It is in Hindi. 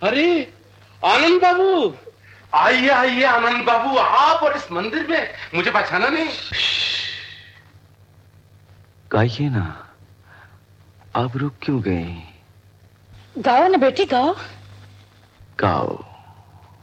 अरे आनंद बाबू, आइए आइए आनंद बाबू, आप और इस मंदिर में, मुझे पहचाना नहीं? गाइए ना, आप रुक क्यों गए? गाओ ना बेटी, गाओ गाओ।